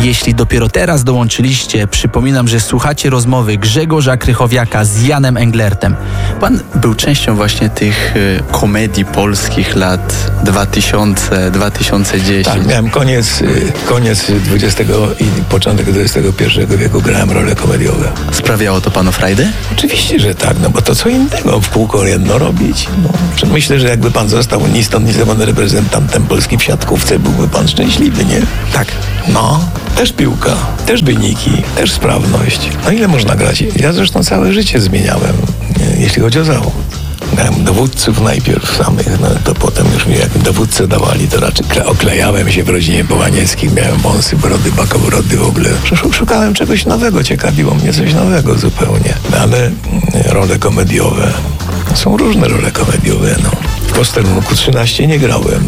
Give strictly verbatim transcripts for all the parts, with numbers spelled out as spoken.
Jeśli dopiero teraz dołączyliście, przypominam, że słuchacie rozmowy Grzegorza Krychowiaka z Janem Englertem. Pan był częścią właśnie tych y, komedii polskich lat dwa tysiące do dwa tysiące dziesięć. Tak, miałem koniec, y, koniec dwudziestego i początek dwudziestego pierwszego wieku, grałem role komediowe. Sprawiało to panu frajdę? Oczywiście, że tak, no bo to co innego w kółko jedno robić. No. Myślę, że jakby pan został ni stąd, ni zewąd reprezentantem Polski w siatkówce, byłby pan szczęśliwy, nie? Tak. No, też piłka, też wyniki, też sprawność. No ile można grać? Ja zresztą całe życie zmieniałem, jeśli chodzi o zawód. Miałem dowódców najpierw samych, no to potem już mi jak dowódcę dawali, to raczej oklejałem się w rodzinie Połanieckich, miałem wąsy, brody, bakobrody w ogóle. Szukałem czegoś nowego, ciekawiło mnie coś nowego zupełnie. No, ale role komediowe, są różne role komediowe, no. W Posterunku trzynaście nie grałem.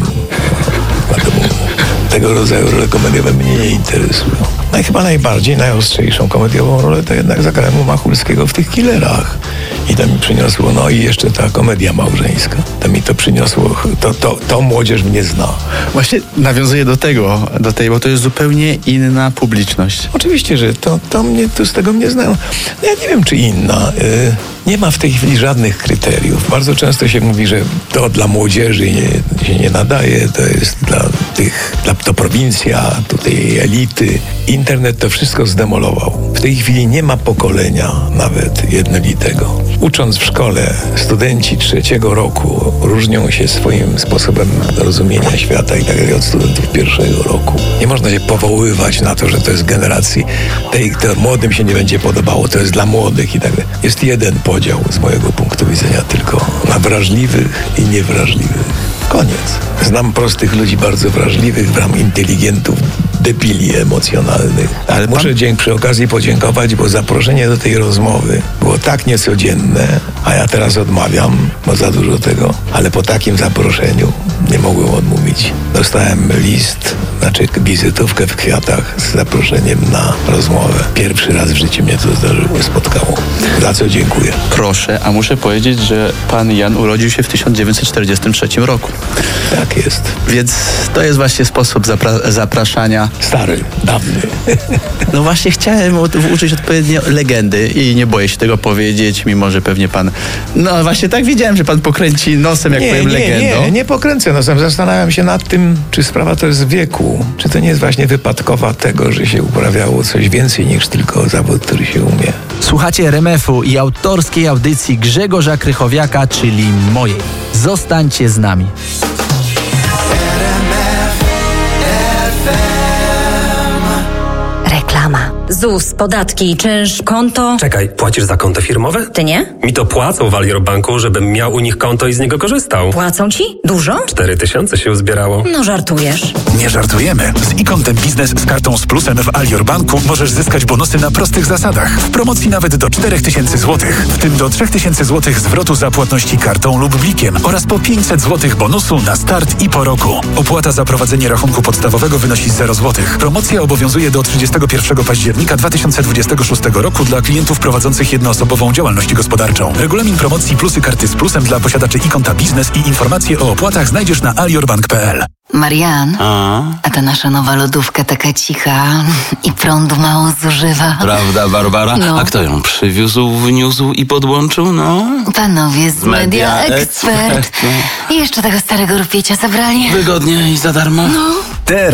Tego rodzaju role komediowe mnie nie interesują. No i chyba najbardziej, najostrzejszą komediową rolę to jednak zagrałem u Machulskiego w tych Killerach. I to mi przyniosło, no i jeszcze ta komedia małżeńska. To mi to przyniosło, to, to, to młodzież mnie zna. Właśnie nawiązuję do tego, do tej, bo to jest zupełnie inna publiczność. Oczywiście, że to, to mnie, to z tego mnie znają. No ja nie wiem, czy inna. Yy, nie ma w tej chwili żadnych kryteriów. Bardzo często się mówi, że to dla młodzieży nie, się nie nadaje, to jest dla tych, dla, to prowincja, tutaj elity. Internet to wszystko zdemolował. W tej chwili nie ma pokolenia nawet jednolitego. Ucząc w szkole, studenci trzeciego roku różnią się swoim sposobem rozumienia świata i tak dalej od studentów pierwszego roku. Nie można się powoływać na to, że to jest generacji tej, która młodym się nie będzie podobało, to jest dla młodych i tak dalej. Jest jeden podział z mojego punktu widzenia tylko na wrażliwych i niewrażliwych. Koniec. Znam prostych ludzi bardzo wrażliwych, znam inteligentów, debili emocjonalnych. Ale muszę dzień przy okazji podziękować, bo zaproszenie do tej rozmowy było tak niecodzienne, a ja teraz odmawiam, bo za dużo tego, ale po takim zaproszeniu nie mogłem odmówić. Dostałem list, znaczy wizytówkę w kwiatach z zaproszeniem na rozmowę. Pierwszy raz w życiu mnie to zdarzyło, spotkało. Za co dziękuję. Proszę, a muszę powiedzieć, że pan Jan urodził się w tysiąc dziewięćset czterdziestym trzecim roku. Tak jest. Więc to jest właśnie sposób zapra- zapraszania. Stary, dawny. No właśnie chciałem uczyć odpowiednio legendy i nie boję się tego powiedzieć, mimo że pewnie pan... No właśnie tak wiedziałem, że pan pokręci nosem, jak nie, powiem nie, legendą. Nie, nie pokręcę nosem. Zastanawiam się nad tym, czy sprawa to jest wieku. Czy to nie jest właśnie wypadkowa tego, że się uprawiało coś więcej niż tylko zawód, który się umie. Słuchacie R M F-u i autorskiej audycji Grzegorza Krychowiaka, czyli mojej. Zostańcie z nami. Reklama. Z U S, podatki, czynsz, konto. Czekaj, płacisz za konto firmowe? Ty nie? Mi to płacą w Alior Banku, żebym miał u nich konto i z niego korzystał. Płacą ci? Dużo? Cztery tysiące się uzbierało. No żartujesz. Nie żartujemy. Z iKontem Biznes z kartą z plusem w Alior Banku możesz zyskać bonusy na prostych zasadach. W promocji nawet do cztery tysiące złotych, w tym do trzy tysiące złotych zwrotu za płatności kartą lub blikiem oraz po pięćset złotych bonusu na start i po roku. Opłata za prowadzenie rachunku podstawowego wynosi zero złotych. Promocja obowiązuje do trzydziestego pierwszego października dwa tysiące dwudziestego szóstego roku dla klientów prowadzących jednoosobową działalność gospodarczą. Regulamin promocji plusy karty z plusem dla posiadaczy iKonta Biznes i informacje o opłatach znajdziesz na aliorbank kropka p l. Marian, a? a ta nasza nowa lodówka taka cicha i prądu mało zużywa. Prawda, Barbara? No. A kto ją przywiózł, wniósł i podłączył? No. Panowie z Media, Media Expert. Expert. I jeszcze tego starego rupiecia zabrali. Wygodnie i za darmo? No. Teraz